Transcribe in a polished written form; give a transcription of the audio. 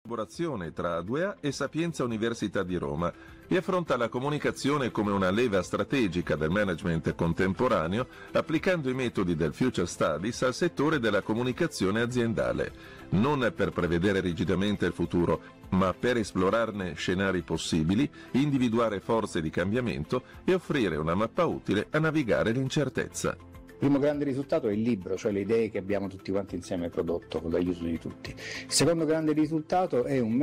collaborazione tra 2A e Sapienza Università di Roma e affronta la comunicazione come una leva strategica del management contemporaneo, applicando i metodi del Future Studies al settore della comunicazione aziendale, non per prevedere rigidamente il futuro, ma per esplorarne scenari possibili, individuare forze di cambiamento e offrire una mappa utile a navigare l'incertezza. Il primo grande risultato è il libro, cioè le idee che abbiamo tutti quanti insieme prodotto con l'aiuto di tutti. Il secondo grande risultato è un